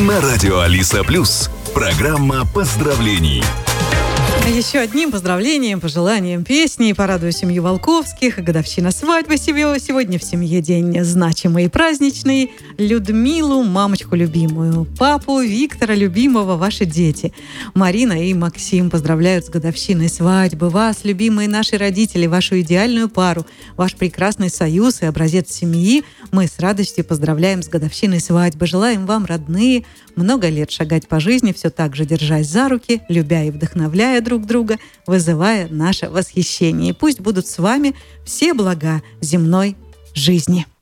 На радио Алиса Плюс. Программа поздравлений. Еще одним поздравлением, пожеланием песни «Порадую семью Волковских». Годовщина свадьбы сегодня в семье день значимый и праздничный. Людмилу, мамочку любимую, папу Виктора любимого, ваши дети. Марина и Максим поздравляют с годовщиной свадьбы. Вас, любимые наши родители, вашу идеальную пару, ваш прекрасный союз и образец семьи. Мы с радостью поздравляем с годовщиной свадьбы. Желаем вам, родные, много лет шагать по жизни, все так же держась за руки, любя и вдохновляя друг друга, вызывая наше восхищение. И пусть будут с вами все блага земной жизни.